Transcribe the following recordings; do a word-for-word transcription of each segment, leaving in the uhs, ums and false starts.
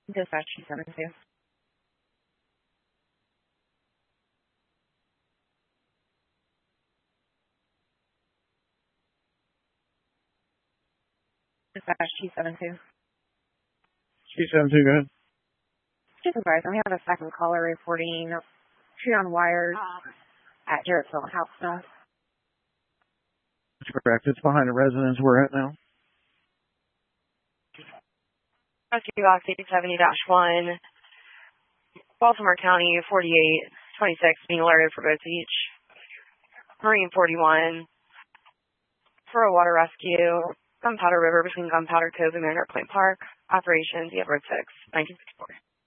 Dispatch two seven two. Dispatch two seven two. two seven two, go ahead. Supervisor, we have a second caller reporting tree on wires at Jarrettsville House Stuff. That's correct. It's behind the residence we're at now. Rescue Box eighty seventy dash one, Baltimore County forty-eight twenty-six, being alerted for boats each. Marine forty-one, for a water rescue, Gunpowder River between Gunpowder Cove and Mariner Point Park. Operations, E F Road six, nineteen sixty-four.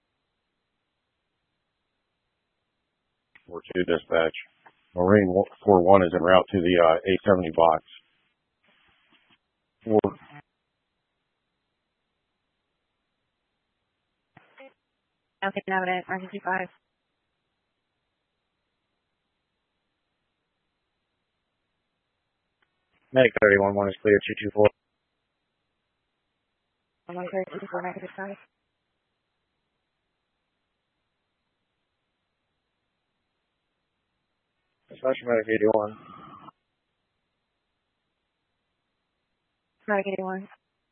four two dispatch. Marine four one is en route to the uh, eight seventy box. Four. Okay, evidence, nine fifty-five. Medic thirty-one one is clear, two two four. one clear, two two four, nine fifty-five. Special Medic eighty-one. Medic eighty-one.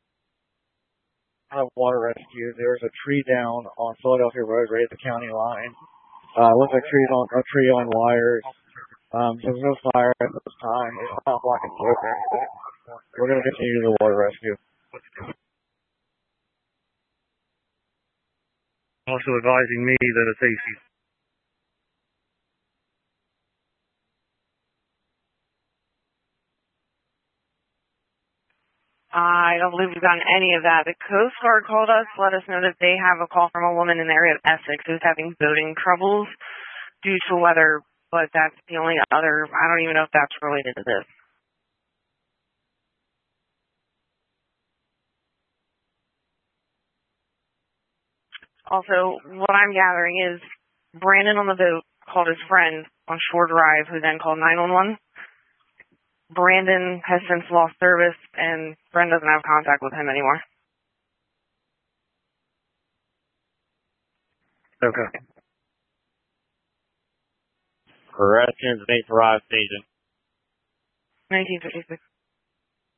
I have water rescue. There's a tree down on Philadelphia Road right at the county line. Uh, looks like trees on a tree on wires. Um, so there's no fire at this time. It's not blocking smoke or anything. We're going to continue the water rescue. Also advising me that it's A C. I don't believe we've gotten any of that. The Coast Guard called us, let us know that they have a call from a woman in the area of Essex who's having boating troubles due to weather, but that's the only other, I don't even know if that's related to this. Also, what I'm gathering is Brandon on the boat called his friend on Shore Drive, who then called nine one one. Brandon has since lost service, and Brent doesn't have contact with him anymore. Okay. Corrections, eight arrived, agent. nineteen fifty-six.